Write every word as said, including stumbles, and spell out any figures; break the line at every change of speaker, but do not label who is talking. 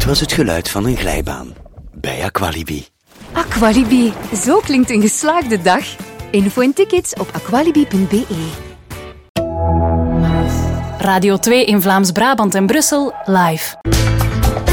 was het geluid van een glijbaan bij Aqualibi.
Aqualibi, zo klinkt een geslaagde dag. Info en tickets op aqualibi punt be.
Radio twee in Vlaams-Brabant en Brussel live.